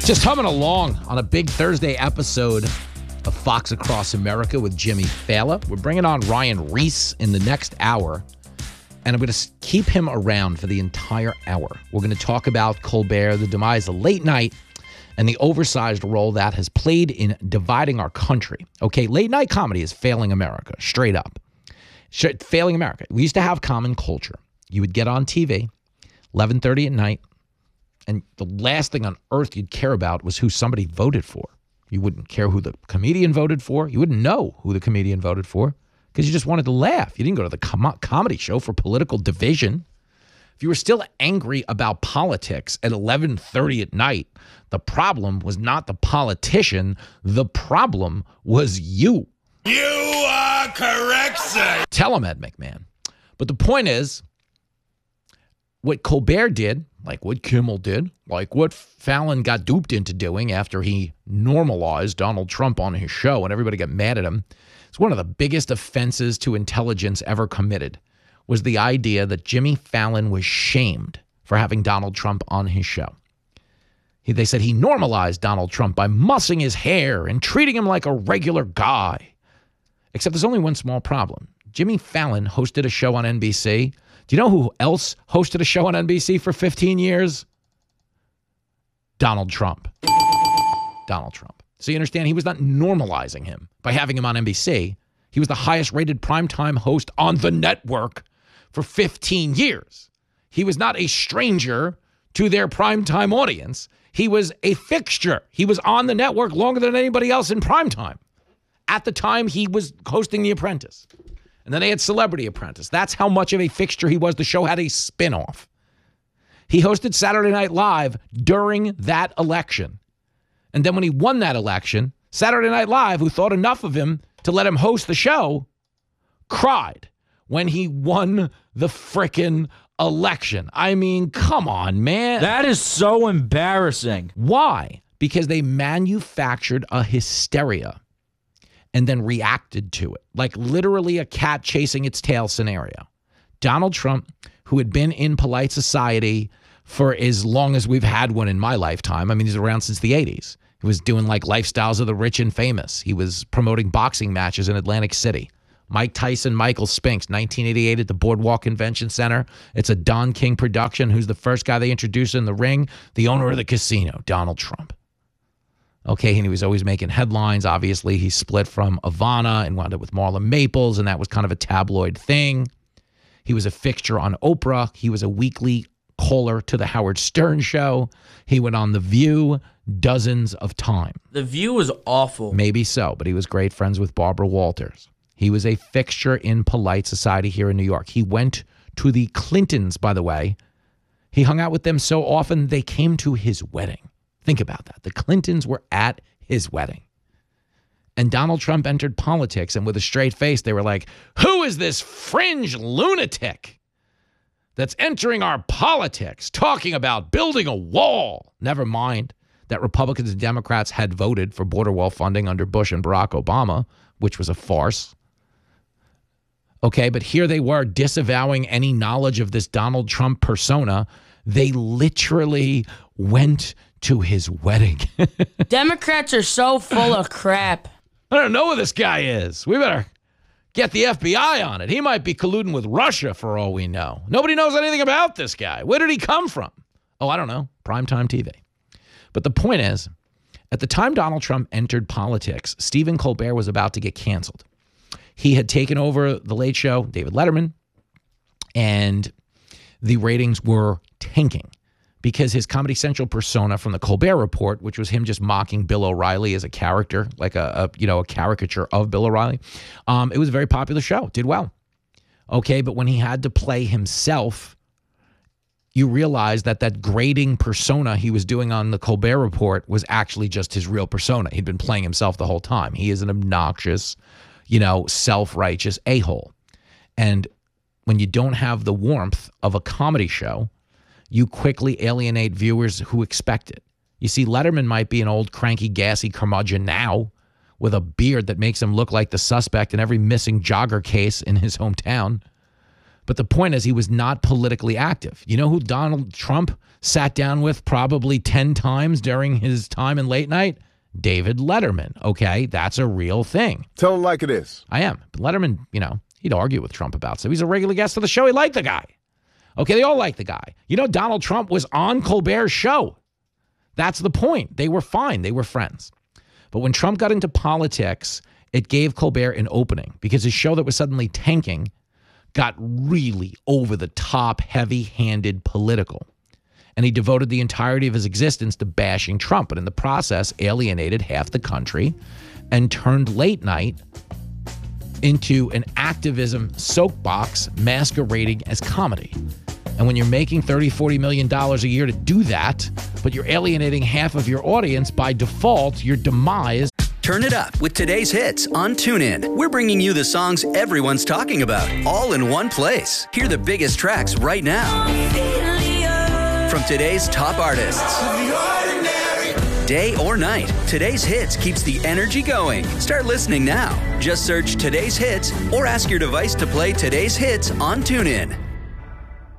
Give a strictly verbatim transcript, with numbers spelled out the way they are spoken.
Just humming along on a big Thursday episode of Fox Across America with Jimmy Fallon. We're bringing on Ryan Reese in the next hour, and I'm going to keep him around for the entire hour. We're going to talk about Colbert, the demise of late night, and the oversized role that has played in dividing our country. Okay, late night comedy is failing America, straight up. Failing America. We used to have common culture. You would get on T V, eleven thirty at night, and the last thing on earth you'd care about was who somebody voted for. You wouldn't care who the comedian voted for. You wouldn't know who the comedian voted for because you just wanted to laugh. You didn't go to the com- comedy show for political division. If you were still angry about politics at eleven thirty at night, the problem was not the politician. The problem was you. You are correct, sir. Tell him, Ed McMahon. But the point is, what Colbert did, like what Kimmel did, like what Fallon got duped into doing after he normalized Donald Trump on his show and everybody got mad at him, it's one of the biggest offenses to intelligence ever committed, was the idea that Jimmy Fallon was shamed for having Donald Trump on his show. He, they said he normalized Donald Trump by mussing his hair and treating him like a regular guy. Except there's only one small problem. Jimmy Fallon hosted a show on N B C. Do you know who else hosted a show on N B C for fifteen years? Donald Trump. Donald Trump. So you understand, he was not normalizing him by having him on N B C. He was the highest rated primetime host on the network for fifteen years. He was not a stranger to their primetime audience. He was a fixture. He was on the network longer than anybody else in primetime. At the time, he was hosting The Apprentice. And then they had Celebrity Apprentice. That's how much of a fixture he was. The show had a spinoff. He hosted Saturday Night Live during that election. And then when he won that election, Saturday Night Live, who thought enough of him to let him host the show, cried when he won the frickin' election. I mean, come on, man. That is so embarrassing. Why? Because they manufactured a hysteria and then reacted to it, like literally a cat chasing its tail scenario. Donald Trump, who had been in polite society for as long as we've had one in my lifetime. I mean, he's around since the eighties. He was doing like Lifestyles of the Rich and Famous. He was promoting boxing matches in Atlantic City. Mike Tyson, Michael Spinks, nineteen eighty-eight at the Boardwalk Convention Center. It's a Don King production. Who's the first guy they introduced in the ring? The owner of the casino, Donald Trump. Okay, and he was always making headlines. Obviously, he split from Ivana and wound up with Marla Maples, and that was kind of a tabloid thing. He was a fixture on Oprah. He was a weekly caller to the Howard Stern show. He went on The View dozens of times. The View was awful. Maybe so, but he was great friends with Barbara Walters. He was a fixture in polite society here in New York. He went to the Clintons, by the way. He hung out with them so often they came to his wedding. Think about that. The Clintons were at his wedding. And Donald Trump entered politics, and with a straight face, they were like, who is this fringe lunatic that's entering our politics, talking about building a wall? Never mind that Republicans and Democrats had voted for border wall funding under Bush and Barack Obama, which was a farce. Okay, but here they were disavowing any knowledge of this Donald Trump persona. They literally went to his wedding. Democrats are so full of crap. I don't know who this guy is. We better get the F B I on it. He might be colluding with Russia for all we know. Nobody knows anything about this guy. Where did he come from? Oh, I don't know. Primetime T V. But the point is, at the time Donald Trump entered politics, Stephen Colbert was about to get canceled. He had taken over The Late Show, David Letterman, and the ratings were tanking because his Comedy Central persona from the Colbert Report, which was him just mocking Bill O'Reilly as a character, like a, a you know a caricature of Bill O'Reilly, um, it was a very popular show, did well. Okay, but when he had to play himself, you realize that that grading persona he was doing on the Colbert Report was actually just his real persona. He'd been playing himself the whole time. He is an obnoxious, you know, self-righteous a-hole. And when you don't have the warmth of a comedy show, you quickly alienate viewers who expect it. You see, Letterman might be an old, cranky, gassy curmudgeon now with a beard that makes him look like the suspect in every missing jogger case in his hometown. But the point is, he was not politically active. You know who Donald Trump sat down with probably ten times during his time in late night? David Letterman. Okay, that's a real thing. Tell him like it is. I am. But Letterman, you know, he'd argue with Trump about stuff. He's a regular guest of the show. He liked the guy. Okay, they all like the guy. You know, Donald Trump was on Colbert's show. That's the point. They were fine. They were friends. But when Trump got into politics, it gave Colbert an opening because his show that was suddenly tanking got really over-the-top, heavy-handed political. And he devoted the entirety of his existence to bashing Trump, and in the process alienated half the country and turned late night into an activism soapbox masquerading as comedy. And when you're making thirty, forty million dollars a year to do that, but you're alienating half of your audience, by default, your demise. Turn it up with today's hits on TuneIn. We're bringing you the songs everyone's talking about, all in one place. Hear the biggest tracks right now from today's top artists. Day or night, today's hits keeps the energy going. Start listening now. Just search today's hits or ask your device to play today's hits on TuneIn.